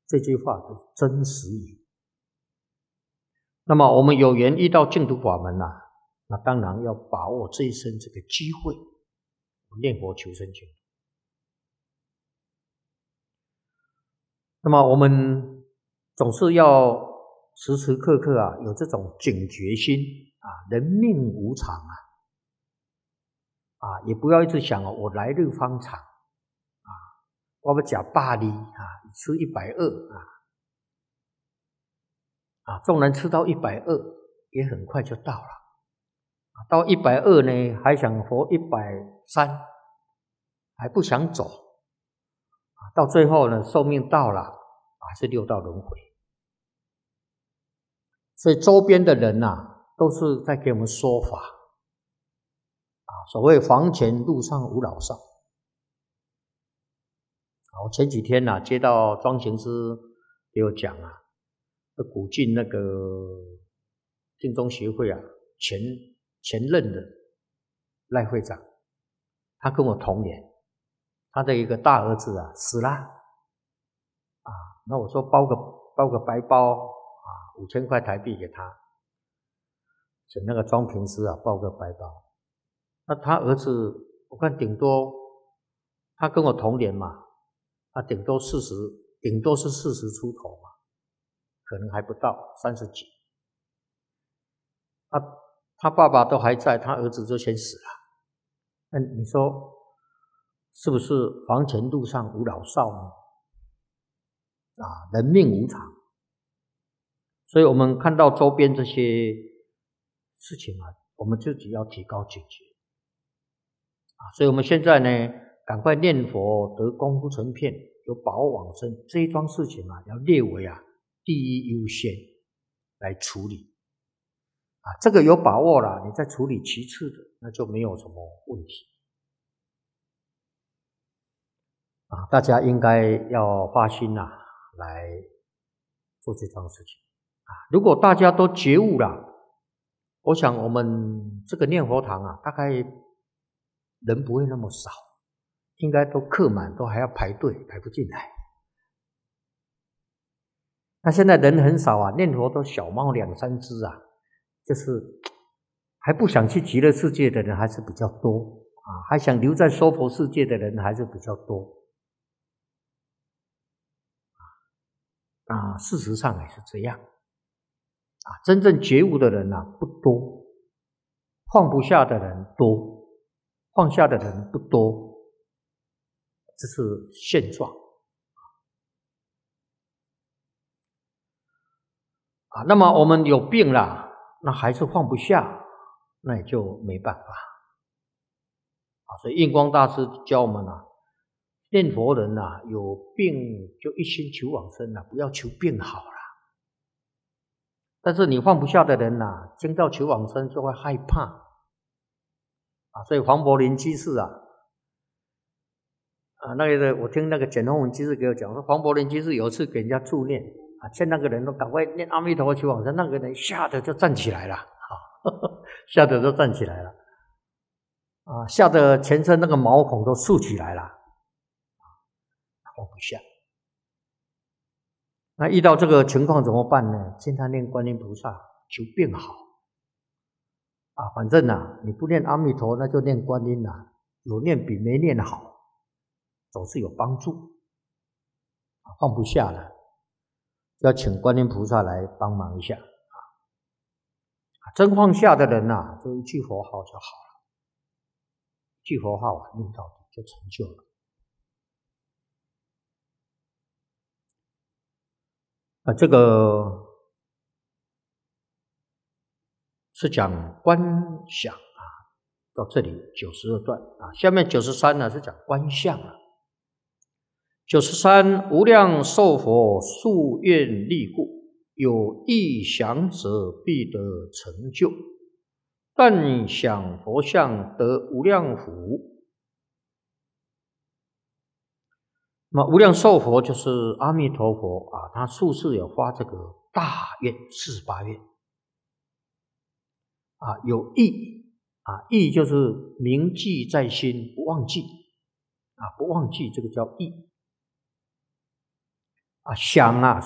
这句话的真实语。那么我们有缘遇到净土法门那当然要把握这一生这个机会，念佛求生净土。那么我们总是要时时刻刻有这种警觉心人命无常也不要一直想我来日方长我要吃80吃120纵然吃到120也很快就到了，到120呢还想活130，还不想走到最后呢寿命到了还是六道轮回。所以周边的人都是在给我们说法所谓房前路上无老少。我前几天接到庄行师给我讲古晋那个净宗协会前任的赖会长，他跟我同年，他的一个大儿子死了那我说包个白包5000块台币给他，请那个庄平师包个白包。那他儿子我看顶多他跟我同年嘛，顶多是40出头嘛，可能还不到30几。他爸爸都还在，他儿子就先死了。那你说是不是房前路上无老少呢？人命无常。所以我们看到周边这些事情我们自己要提高警觉所以我们现在呢赶快念佛得功夫成片，有把握往生，这一桩事情要列为第一优先来处理这个有把握了，你再处理其次的那就没有什么问题大家应该要发心来做这桩事情如果大家都觉悟了，我想我们这个念佛堂大概人不会那么少，应该都客满，都还要排队排不进来。那现在人很少念佛都小猫2、3只就是还不想去极乐世界的人还是比较多还想留在娑婆世界的人还是比较多事实上也是这样真正觉悟的人不多，放不下的人多，放下的人不多，这是现状那么我们有病了，那还是放不下，那也就没办法所以印光大师教我们念佛人有病就一心求往生不要求病好了。但是你放不下的人听到求往生就会害怕所以黄柏林居士那个我听那个简宏文居士给我讲说，黄柏林居士有一次给人家助念劝那个人都赶快念阿弥陀佛求往生，那个人吓得就站起来了吓得就站起来了吓得全身那个毛孔都竖起来了放不下。那遇到这个情况怎么办呢？经常念观音菩萨求病好反正你不念阿弥陀那就念观音有念比没念好，总是有帮助放不下了要请观音菩萨来帮忙一下真放下的人就一句佛号就好了，一句佛号念到底就成就了这个是讲观想到这里92段下面93是讲观相93无量寿佛夙愿力故，有意想者必得成就，但想佛像得无量福。那么无量寿佛就是阿弥陀佛他术士有发这个大愿48愿有意意就是铭记在心，不忘记不忘记，这个叫意想啊，